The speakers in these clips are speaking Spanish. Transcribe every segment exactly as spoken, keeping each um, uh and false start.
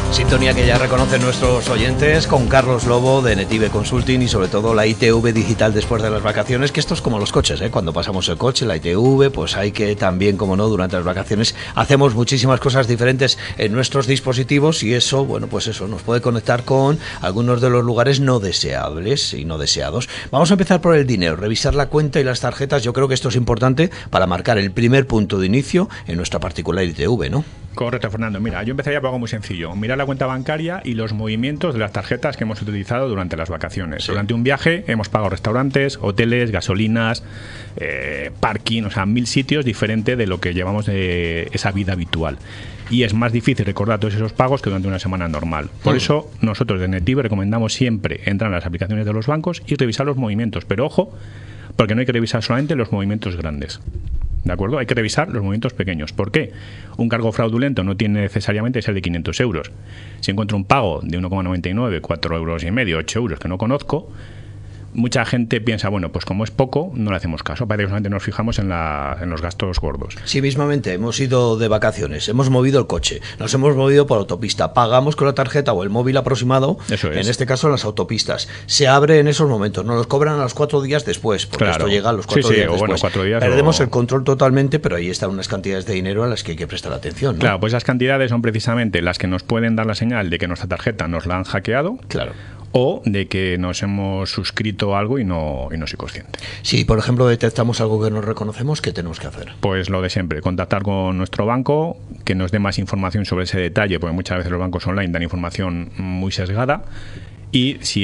Sintonía que ya reconocen nuestros oyentes con Carlos Lobo de Netive Consulting y sobre todo la I T V digital después de las vacaciones, que esto es como los coches, ¿eh? Cuando pasamos el coche, la I T V, pues hay que también, como no, durante las vacaciones hacemos muchísimas cosas diferentes en nuestros dispositivos y eso, bueno, pues eso nos puede conectar con algunos de los lugares no deseables y no deseados. Vamos a empezar por el dinero, revisar la cuenta y las tarjetas. Yo creo que esto es importante para marcar el primer punto de inicio en nuestra particular I T V, ¿no? Correcto, Fernando. Mira, yo empezaría por algo muy sencillo. Mirar la cuenta bancaria y los movimientos de las tarjetas que hemos utilizado durante las vacaciones. Sí. Durante un viaje hemos pagado restaurantes, hoteles, gasolinas, eh, parking, o sea, mil sitios diferentes de lo que llevamos de esa vida habitual. Y es más difícil recordar todos esos pagos que durante una semana normal. Por mm. eso, nosotros de Netive recomendamos siempre entrar en las aplicaciones de los bancos y revisar los movimientos. Pero ojo, porque no hay que revisar solamente los movimientos grandes. ¿De acuerdo? Hay que revisar los movimientos pequeños. ¿Por qué? Un cargo fraudulento no tiene necesariamente que ser de quinientos euros. Si encuentro un pago de uno coma noventa y nueve, cuatro euros y medio, ocho euros que no conozco, mucha gente piensa, bueno, pues como es poco, no le hacemos caso. Parece que solamente nos fijamos en, la, en los gastos gordos. Sí, mismamente, hemos ido de vacaciones, hemos movido el coche, nos hemos movido por autopista, pagamos con la tarjeta o el móvil aproximado, Eso es. En este caso en las autopistas. Se abre en esos momentos, nos los cobran a los cuatro días después, porque claro. esto llega a los cuatro sí, sí, días o después. Bueno, cuatro días Perdemos o... el control totalmente, pero ahí están unas cantidades de dinero a las que hay que prestar atención, ¿no? Claro, pues esas cantidades son precisamente las que nos pueden dar la señal de que nuestra tarjeta nos la han hackeado. Claro. O de que nos hemos suscrito a algo y no, y no soy consciente. Si, por ejemplo, detectamos algo que no reconocemos, ¿qué tenemos que hacer? Pues lo de siempre, contactar con nuestro banco, que nos dé más información sobre ese detalle, porque muchas veces los bancos online dan información muy sesgada. Y si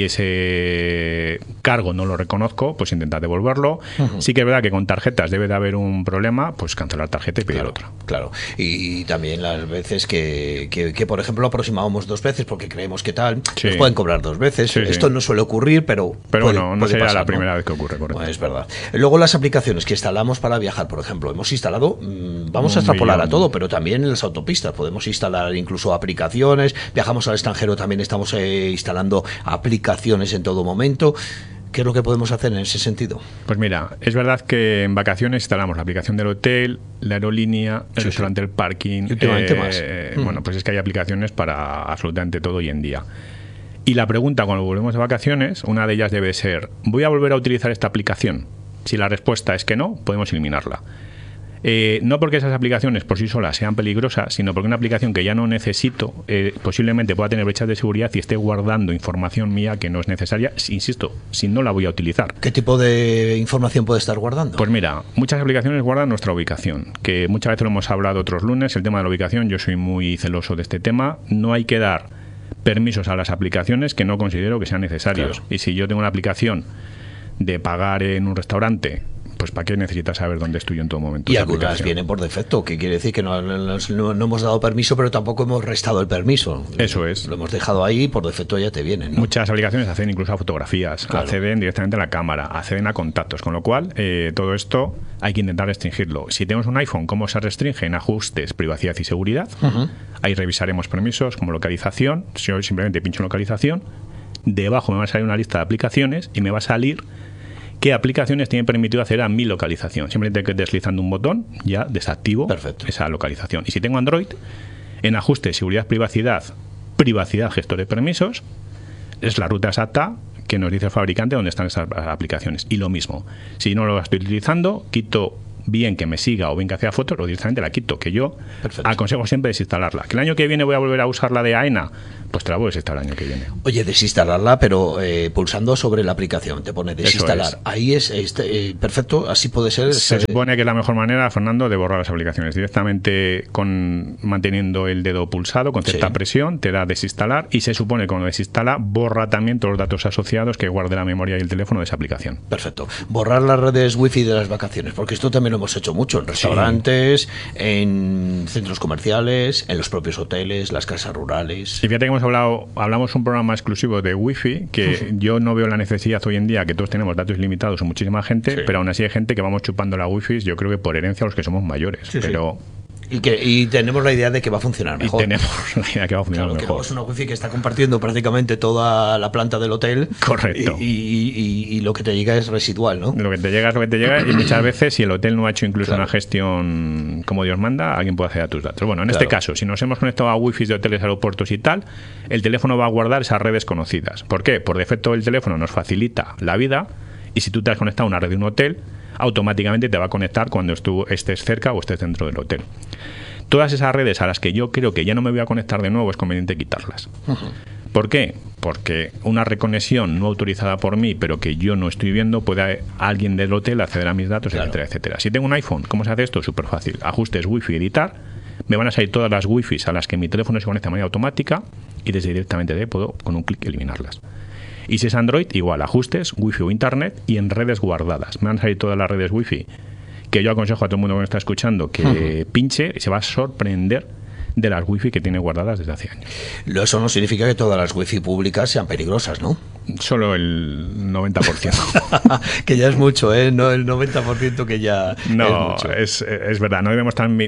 ese cargo no lo reconozco, pues intentar devolverlo. Uh-huh. Sí que es verdad que con tarjetas debe de haber un problema, pues cancelar tarjeta y pedir claro, otra. Claro, y también las veces que, que, que, por ejemplo, aproximábamos dos veces porque creemos que tal, sí. nos pueden cobrar dos veces. Sí, Esto sí. no suele ocurrir, pero Pero puede, bueno, no puede sería pasar, la primera ¿no? vez que ocurre, correcto. Bueno, es verdad. Luego las aplicaciones que instalamos para viajar, por ejemplo, hemos instalado, mmm, vamos a extrapolar a todo, pero también en las autopistas podemos instalar incluso aplicaciones. Viajamos al extranjero, también estamos eh, instalando aplicaciones en todo momento. ¿Qué es lo que podemos hacer en ese sentido? Pues mira, es verdad que en vacaciones instalamos la aplicación del hotel, la aerolínea, el sí, restaurante, sí. el parking. Y últimamente eh, más. Eh, mm. Bueno, pues es que hay aplicaciones para absolutamente todo hoy en día. Y la pregunta cuando volvemos de vacaciones, una de ellas debe ser, ¿voy a volver a utilizar esta aplicación? Si la respuesta es que no, podemos eliminarla. Eh, no porque esas aplicaciones por sí solas sean peligrosas, sino porque una aplicación que ya no necesito eh, posiblemente pueda tener brechas de seguridad y esté guardando información mía que no es necesaria, insisto, si no la voy a utilizar. ¿Qué tipo de información puede estar guardando? Pues mira, muchas aplicaciones guardan nuestra ubicación, que muchas veces lo hemos hablado otros lunes, el tema de la ubicación, yo soy muy celoso de este tema, no hay que dar permisos a las aplicaciones que no considero que sean necesarios. Claro. Y si yo tengo una aplicación de pagar en un restaurante, pues ¿para qué necesitas saber dónde estoy yo en todo momento? Y algunas vienen por defecto, que quiere decir que no, no, no hemos dado permiso, pero tampoco hemos restado el permiso. Eso es. Lo hemos dejado ahí y por defecto ya te vienen, ¿no? Muchas aplicaciones acceden incluso a fotografías, claro. acceden directamente a la cámara, acceden a contactos, con lo cual eh, todo esto hay que intentar restringirlo. Si tenemos un iPhone, ¿cómo se restringe? En ajustes, privacidad y seguridad. Uh-huh. Ahí revisaremos permisos como localización. Si yo simplemente pincho en localización, debajo me va a salir una lista de aplicaciones y me va a salir qué aplicaciones tienen permitido hacer a mi localización. Simplemente que deslizando un botón ya desactivo Perfecto. esa localización. Y si tengo Android, en ajustes, seguridad, privacidad, privacidad, gestor de permisos, es la ruta exacta que nos dice el fabricante dónde están esas aplicaciones. Y lo mismo, si no lo estoy utilizando, quito bien que me siga o bien que haga fotos, o directamente la quito, que yo Perfecto. aconsejo siempre desinstalarla. Que el año que viene voy a volver a usar la de AENA, pues te la voy a desinstalar el año que viene. Oye, desinstalarla, pero eh, pulsando sobre la aplicación, te pone desinstalar. Es. Ahí es, es eh, perfecto, así puede ser. Se supone que es la mejor manera, Fernando, de borrar las aplicaciones. Directamente con manteniendo el dedo pulsado, con cierta sí. presión, te da desinstalar y se supone que cuando desinstala, borra también todos los datos asociados que guarde la memoria y el teléfono de esa aplicación. Perfecto. Borrar las redes wifi de las vacaciones, porque esto también lo hemos hecho mucho en restaurantes, sí. en centros comerciales, en los propios hoteles, las casas rurales. Y fíjate que hemos hablado, hablamos un programa exclusivo de wifi, que uh-huh. yo no veo la necesidad hoy en día, que todos tenemos datos ilimitados o muchísima gente, sí. pero aún así hay gente que vamos chupando la wifi, yo creo que por herencia a los que somos mayores. Sí, pero sí. Y, que, y tenemos la idea de que va a funcionar mejor. Y tenemos la idea de que va a funcionar claro, mejor. Que es una wifi que está compartiendo prácticamente toda la planta del hotel. Correcto. Y, y, y, y lo que te llega es residual, ¿no? Lo que te llega es lo que te llega y muchas veces si el hotel no ha hecho incluso claro. una gestión como Dios manda, alguien puede acceder a tus datos. Bueno, en claro. este caso, si nos hemos conectado a wifi de hoteles, aeropuertos y tal, el teléfono va a guardar esas redes conocidas. ¿Por qué? Por defecto el teléfono nos facilita la vida y si tú te has conectado a una red de un hotel, automáticamente te va a conectar cuando tú estés cerca o estés dentro del hotel. Todas esas redes a las que yo creo que ya no me voy a conectar de nuevo es conveniente quitarlas. Uh-huh. ¿Por qué? Porque una reconexión no autorizada por mí, pero que yo no estoy viendo, puede alguien del hotel acceder a mis datos, claro. etcétera, etcétera. Si tengo un iPhone, ¿cómo se hace esto? Súper fácil. Ajustes, wifi, editar. Me van a salir todas las wifis a las que mi teléfono se conecta de manera automática y desde directamente de ahí puedo con un clic eliminarlas. Y si es Android, igual, ajustes, wifi o internet y en redes guardadas. Me van a salir todas las redes wifi que yo aconsejo a todo el mundo que me está escuchando que uh-huh. pinche y se va a sorprender de las wifi que tiene guardadas desde hace años. Eso no significa que todas las wifi públicas sean peligrosas, ¿no? Solo el noventa por ciento. Que ya es mucho, ¿eh? No el noventa por ciento que ya no, es mucho. Es, es verdad. No debemos, transmi-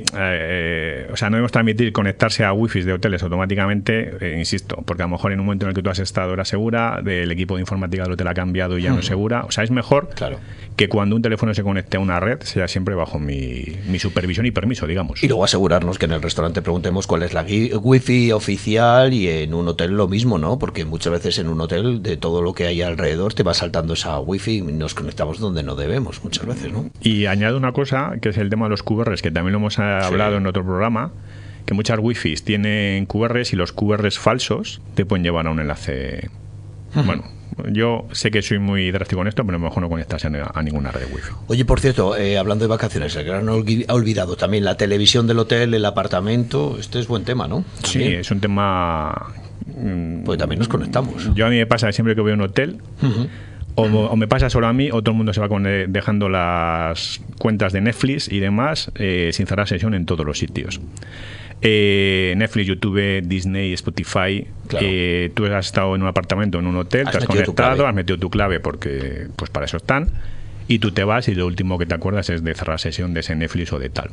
eh, o sea, no debemos transmitir conectarse a wifi de hoteles automáticamente, eh, insisto, porque a lo mejor en un momento en el que tú has estado era segura, el equipo de informática del hotel ha cambiado y ya uh-huh. no es segura. O sea, es mejor claro. que cuando un teléfono se conecte a una red sea siempre bajo mi, mi supervisión y permiso, digamos. Y luego asegurarnos que en el restaurante preguntemos cuál es la wifi oficial y en un hotel lo mismo, ¿no? Porque muchas veces en un hotel de todo lo que hay alrededor te va saltando esa wifi y nos conectamos donde no debemos muchas veces, ¿no? Y añado una cosa que es el tema de los Q Rs, que también lo hemos hablado sí. en otro programa, que muchas wifis tienen Q Rs y los Q Rs falsos te pueden llevar a un enlace. Uh-huh. Bueno, yo sé que soy muy drástico en esto, pero mejor no conectarse a, a ninguna red wifi. Oye, por cierto, eh, hablando de vacaciones, el gran olvi- ha olvidado también la televisión del hotel, el apartamento. Este es buen tema, ¿no? ¿También? Sí, es un tema. Pues también nos conectamos. Yo a mí me pasa siempre que voy a un hotel. Uh-huh. O, o me pasa solo a mí, o todo el mundo se va con, eh, dejando las cuentas de Netflix y demás eh, sin cerrar sesión en todos los sitios. Eh, Netflix, YouTube, Disney, Spotify. Claro. Eh, tú has estado en un apartamento, en un hotel, has te has conectado, has metido tu clave porque pues para eso están, y tú te vas y lo último que te acuerdas es de cerrar sesión de ese Netflix o de tal.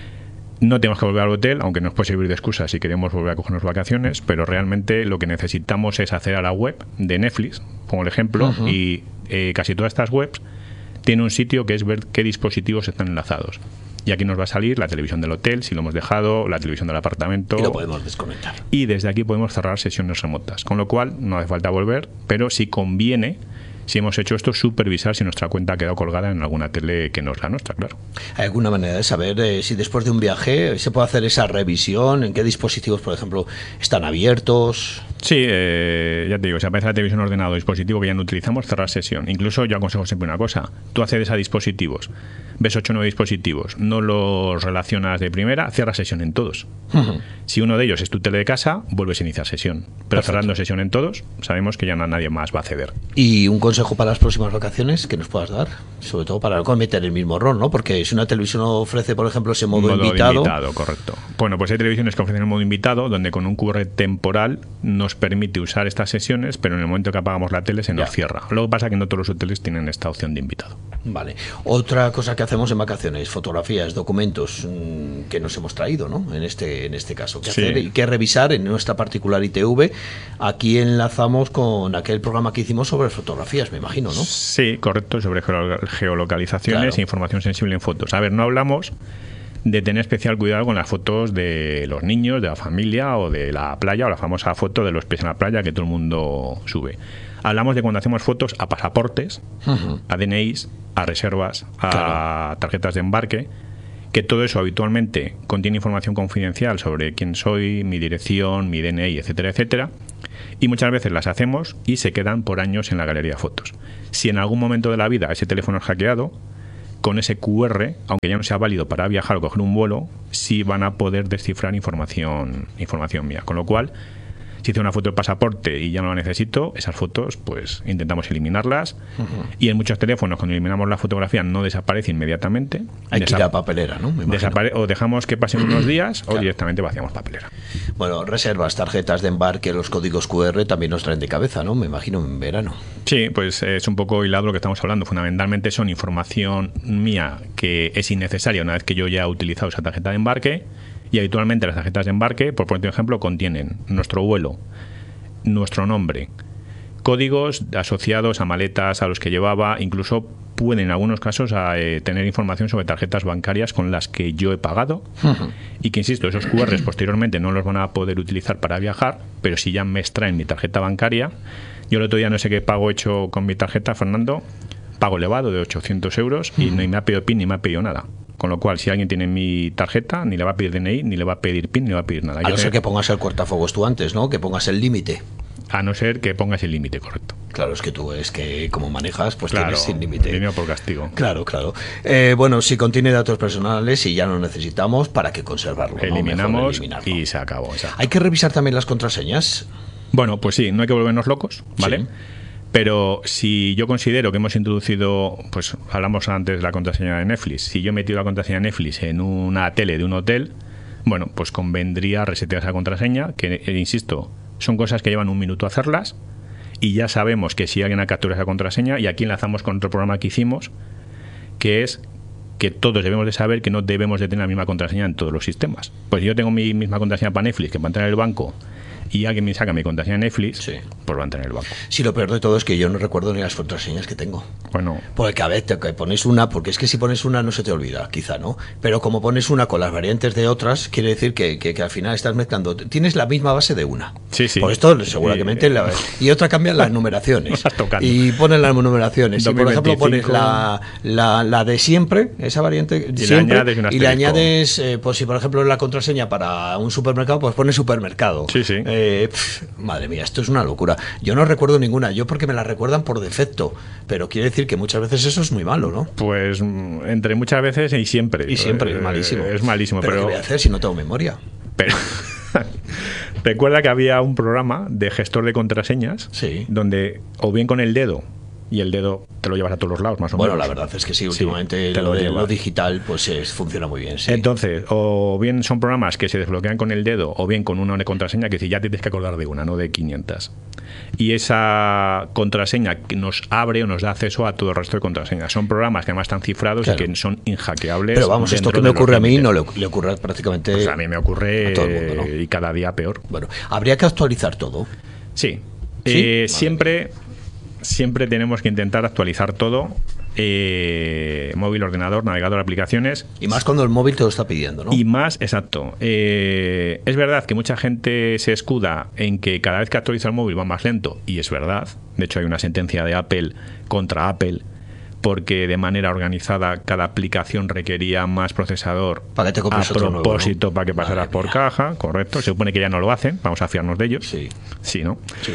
No tenemos que volver al hotel, aunque nos puede servir de excusa si queremos volver a cogernos vacaciones, pero realmente lo que necesitamos es acceder a la web de Netflix, como el ejemplo, uh-huh. y eh, casi todas estas webs tienen un sitio que es ver qué dispositivos están enlazados. Y aquí nos va a salir la televisión del hotel, si lo hemos dejado, la televisión del apartamento. Y lo podemos desconectar. Y desde aquí podemos cerrar sesiones remotas. Con lo cual, no hace falta volver, pero sí conviene, si hemos hecho esto, supervisar si nuestra cuenta ha quedado colgada en alguna tele que no es la nuestra, claro. ¿Hay alguna manera de saber eh, si después de un viaje se puede hacer esa revisión? ¿En qué dispositivos, por ejemplo, están abiertos? Sí, eh, ya te digo, si aparece la televisión ordenado, dispositivo que ya no utilizamos, cerrar sesión. Incluso yo aconsejo siempre una cosa, tú accedes a dispositivos, ves ocho o nueve dispositivos, no los relacionas de primera, cierra sesión en todos. Uh-huh. Si uno de ellos es tu tele de casa, vuelves a iniciar sesión. Pero Perfecto. Cerrando sesión en todos, sabemos que ya no, nadie más va a acceder. ¿Y un consejo para las próximas vacaciones que nos puedas dar? Sobre todo para no cometer el mismo error, ¿no? Porque si una televisión ofrece, por ejemplo, ese modo, modo invitado... invitado, correcto. Bueno, pues hay televisiones que ofrecen el modo invitado, donde con un Q R temporal nos permite usar estas sesiones, pero en el momento que apagamos la tele se nos ya. cierra. Lo que pasa es que no todos los hoteles tienen esta opción de invitado. Vale. Otra cosa que hacemos en vacaciones, fotografías, documentos mmm, que nos hemos traído, ¿no? En este, en este caso. ¿Qué sí. hacer y qué revisar en nuestra particular I T V? Aquí enlazamos con aquel programa que hicimos sobre fotografías, me imagino, ¿no? Sí, correcto, sobre geolocalizaciones claro. e información sensible en fotos. A ver, no hablamos de tener especial cuidado con las fotos de los niños, de la familia o de la playa, o la famosa foto de los pies en la playa que todo el mundo sube. Hablamos de cuando hacemos fotos a pasaportes, uh-huh. a D N Is, a reservas, a claro. tarjetas de embarque, que todo eso habitualmente contiene información confidencial sobre quién soy, mi dirección, mi D N I, etcétera, etcétera, y muchas veces las hacemos y se quedan por años en la galería de fotos. Si en algún momento de la vida ese teléfono es hackeado, con ese Q R, aunque ya no sea válido para viajar o coger un vuelo, sí van a poder descifrar información, información mía. Con lo cual, si hice una foto del pasaporte y ya no la necesito, esas fotos pues intentamos eliminarlas. Uh-huh. Y en muchos teléfonos, cuando eliminamos la fotografía, no desaparece inmediatamente. Hay Desa- que ir a papelera, ¿no? Me desapare- o dejamos que pasen unos días claro. o directamente vaciamos papelera. Bueno, reservas, tarjetas de embarque, los códigos Q R también nos traen de cabeza, ¿no? Me imagino en verano. Sí, pues es un poco hilado lo que estamos hablando. Fundamentalmente son información mía que es innecesaria una vez que yo ya he utilizado esa tarjeta de embarque, Y habitualmente las tarjetas de embarque, por poner un ejemplo, contienen nuestro vuelo, nuestro nombre, códigos asociados a maletas, a los que llevaba, incluso pueden en algunos casos a, eh, tener información sobre tarjetas bancarias con las que yo he pagado uh-huh. y que, insisto, esos cu erres posteriormente no los van a poder utilizar para viajar, pero si ya me extraen mi tarjeta bancaria, yo el otro día no sé qué pago he hecho con mi tarjeta, Fernando, pago elevado de ochocientos euros uh-huh. y no me ha pedido PIN ni me ha pedido nada. Con lo cual, si alguien tiene mi tarjeta, ni le va a pedir D N I, ni le va a pedir PIN, ni le va a pedir nada. A no ser que pongas el cortafuegos tú antes, ¿no? Que pongas el límite. A no ser que pongas el límite, correcto. Claro, es que tú es que como manejas, pues claro, tienes sin límite. Dinero por castigo. Claro, claro. Eh, bueno, si contiene datos personales y ya no necesitamos, ¿para qué conservarlo? Eliminamos, ¿no? Y se acabó. Se acabó. ¿Hay que revisar también las contraseñas? Bueno, pues sí, no hay que volvernos locos, ¿vale? Sí. Pero si yo considero que hemos introducido, pues hablamos antes de la contraseña de Netflix, si yo he metido la contraseña de Netflix en una tele de un hotel, bueno, pues convendría resetear esa contraseña, que, eh, insisto, son cosas que llevan un minuto hacerlas, y ya sabemos que si alguien ha capturado esa contraseña, y aquí enlazamos con otro programa que hicimos, que es que todos debemos de saber que no debemos de tener la misma contraseña en todos los sistemas. Pues yo tengo mi misma contraseña para Netflix que para entrar en el banco, y alguien me saca mi contraseña de Netflix, sí. pues va a entrar en el banco. Sí, lo peor de todo es que yo no recuerdo ni las contraseñas que tengo. Bueno. Porque a veces te pones una, porque es que si pones una no se te olvida, quizá, ¿no? Pero como pones una con las variantes de otras, quiere decir que, que, que al final estás mezclando. Tienes la misma base de una. Sí, sí. Por esto seguramente. Eh, la, y otra cambian las numeraciones. Y ponen las numeraciones. Si por ejemplo pones la, la, la de siempre, esa variante y siempre, le añades, y le añades eh, pues si por ejemplo la contraseña para un supermercado, pues pones supermercado. Sí, sí. Eh, Eh, pff, madre mía, esto es una locura. Yo no recuerdo ninguna, yo porque me la recuerdan por defecto, pero quiere decir que muchas veces eso es muy malo, ¿no? Pues entre muchas veces y siempre. Y siempre, es malísimo. Es malísimo, pero, pero... ¿qué voy a hacer si no tengo memoria? Pero... Recuerda que había un programa de gestor de contraseñas, sí. donde o bien con el dedo, y el dedo te lo llevas a todos los lados, más o bueno, menos. Bueno, la verdad es que sí, últimamente sí, lo, de, lo digital pues es, funciona muy bien, sí. Entonces, o bien son programas que se desbloquean con el dedo, o bien con una contraseña que si ya tienes que acordar de una, no de quinientas. Y esa contraseña que nos abre o nos da acceso a todo el resto de contraseñas. Son programas que además están cifrados, claro, y que son inhackeables. Pero vamos, esto que me ocurre a mí no le, le ocurre prácticamente pues a mí me ocurre a todo el mundo, ¿no? Y cada día peor. Bueno, ¿habría que actualizar todo? Sí. ¿Sí? Eh, siempre... Siempre tenemos que intentar actualizar todo, eh, móvil, ordenador, navegador, aplicaciones. Y más cuando el móvil te lo está pidiendo, ¿no? Y más, exacto. Eh, es verdad que mucha gente se escuda en que cada vez que actualiza el móvil va más lento, y es verdad. De hecho, hay una sentencia de Apple contra Apple, porque de manera organizada cada aplicación requería más procesador para que te a propósito, nuevo, ¿no? Para que pasaras por caja, correcto. Se supone que ya no lo hacen, vamos a fiarnos de ellos. Sí. Sí, ¿no? Sí.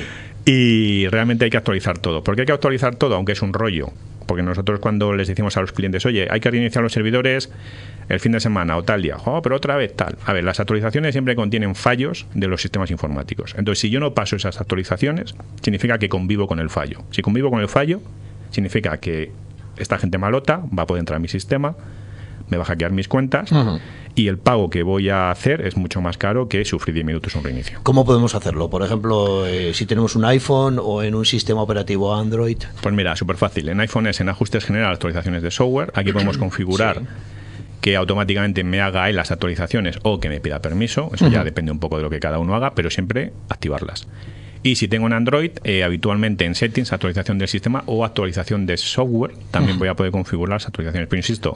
Y realmente hay que actualizar todo. ¿Por qué hay que actualizar todo? Aunque es un rollo. Porque nosotros cuando les decimos a los clientes, oye, hay que reiniciar los servidores el fin de semana o tal día, oh, pero otra vez tal. A ver, las actualizaciones siempre contienen fallos de los sistemas informáticos. Entonces, si yo no paso esas actualizaciones, significa que convivo con el fallo. Si convivo con el fallo, significa que esta gente malota va a poder entrar a mi sistema, me va a hackear mis cuentas, uh-huh, y el pago que voy a hacer es mucho más caro que sufrir diez minutos un reinicio. ¿Cómo podemos hacerlo? Por ejemplo, eh, si tenemos un iPhone o en un sistema operativo Android. Pues mira, súper fácil. En iPhone es en ajustes generales, actualizaciones de software. Aquí podemos configurar sí. que automáticamente me haga él las actualizaciones o que me pida permiso. Eso uh-huh. ya depende un poco de lo que cada uno haga, pero siempre activarlas. Y si tengo un Android, eh, habitualmente en settings, actualización del sistema o actualización de software, también uh-huh. voy a poder configurar las actualizaciones. Pero insisto,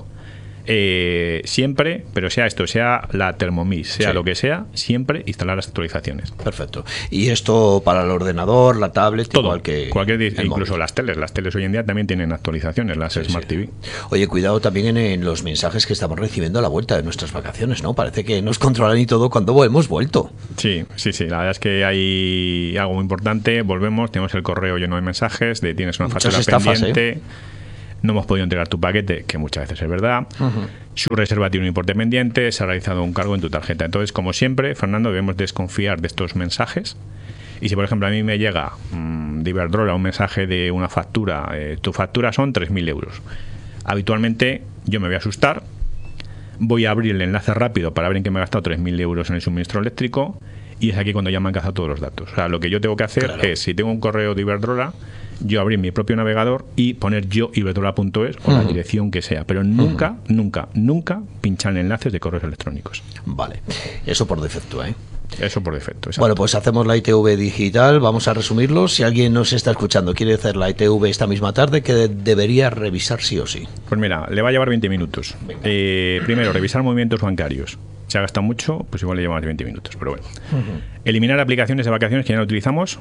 Eh, siempre, pero sea esto, sea la Thermomix, sea sí. lo que sea, siempre instalar las actualizaciones. Perfecto. Y esto para el ordenador, la tablet, todo, igual que cualquier, incluso móvil. Las teles, las teles hoy en día también tienen actualizaciones, las sí, Smart sí. T V. Oye, cuidado también en, en los mensajes que estamos recibiendo a la vuelta de nuestras vacaciones, ¿no? Parece que nos controlan y todo cuando hemos vuelto. Sí, sí, sí. La verdad es que hay algo muy importante. Volvemos, tenemos el correo lleno de mensajes, de tienes una factura pendiente. ¿eh? No hemos podido entregar tu paquete, que muchas veces es verdad. Uh-huh. Su reserva tiene un importe pendiente, se ha realizado un cargo en tu tarjeta. Entonces, como siempre, Fernando, debemos desconfiar de estos mensajes. Y si, por ejemplo, a mí me llega mmm, de Iberdrola un mensaje de una factura, eh, tu factura son tres mil euros. Habitualmente yo me voy a asustar, voy a abrir el enlace rápido para ver en qué me he gastado tres mil euros en el suministro eléctrico y es aquí cuando ya me han cazado todos los datos. O sea, lo que yo tengo que hacer Claro. es, si tengo un correo de Iberdrola, yo abrir mi propio navegador y poner yo iberdrola punto es o uh-huh. la dirección que sea, pero nunca, uh-huh. nunca, nunca pinchar en enlaces de correos electrónicos. Vale, eso por defecto, ¿eh? Eso por defecto. Exacto. Bueno, pues hacemos la I T V digital, vamos a resumirlo. Si alguien nos está escuchando, quiere hacer la I T V esta misma tarde, ¿qué debería revisar sí o sí? Pues mira, le va a llevar veinte minutos. Eh, primero, revisar movimientos bancarios. Si ha gastado mucho, pues igual le lleva más de veinte minutos, pero bueno. Uh-huh. Eliminar aplicaciones de vacaciones que ya no utilizamos.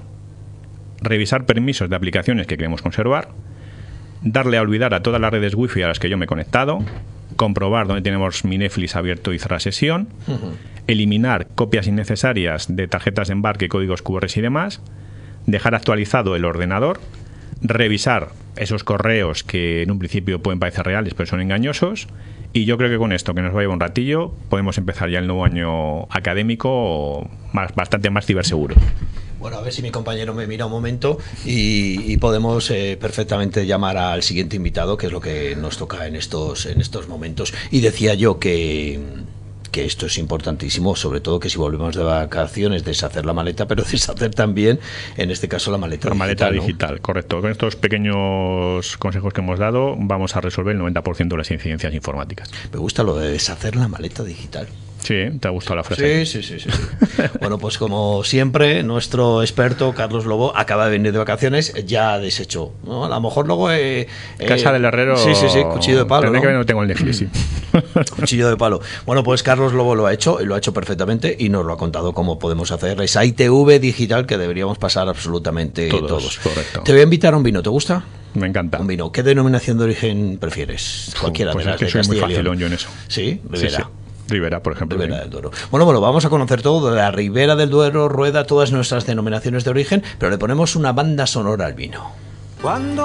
Revisar permisos de aplicaciones que queremos conservar. Darle a olvidar a todas las redes wifi a las que yo me he conectado. Comprobar dónde tenemos mi Netflix abierto y cerrar sesión. Uh-huh. Eliminar copias innecesarias de tarjetas de embarque, códigos Q R y demás. Dejar actualizado el ordenador. Revisar esos correos que en un principio pueden parecer reales pero son engañosos. Y yo creo que con esto, que nos va a llevar un ratillo, podemos empezar ya el nuevo año académico más, bastante más ciberseguro. Bueno, a ver si mi compañero me mira un momento y, y podemos eh, perfectamente llamar al siguiente invitado, que es lo que nos toca en estos, en estos momentos. Y decía yo que, que esto es importantísimo, sobre todo que si volvemos de vacaciones, deshacer la maleta, pero deshacer también, en este caso, la maleta la digital. La maleta ¿no? digital, correcto. Con estos pequeños consejos que hemos dado, vamos a resolver el noventa por ciento de las incidencias informáticas. Me gusta lo de deshacer la maleta digital. Sí, ¿te ha gustado la frase? Sí, sí, sí, sí, sí. Bueno, pues como siempre, nuestro experto, Carlos Lobo, acaba de venir de vacaciones, ya ha deshecho, ¿no? A lo mejor luego... Eh, Casa eh, del herrero... Sí, sí, sí, cuchillo de palo, Tendré ¿no? que ver, no tengo el Netflix, sí. Cuchillo de palo. Bueno, pues Carlos Lobo lo ha hecho, y lo ha hecho perfectamente, y nos lo ha contado cómo podemos hacer esa I T V digital que deberíamos pasar absolutamente todos. Todos, correcto. Te voy a invitar a un vino, ¿te gusta? Me encanta. Un vino. ¿Qué denominación de origen prefieres? Cualquiera pues de las es que de soy muy Castilla y León. facilón yo en eso. Sí, Rivera. Sí, sí. Ribera, por ejemplo. Ribera del Duero. Bueno, bueno, vamos a conocer todo de la Ribera del Duero, rueda todas nuestras denominaciones de origen, pero le ponemos una banda sonora al vino. Cuando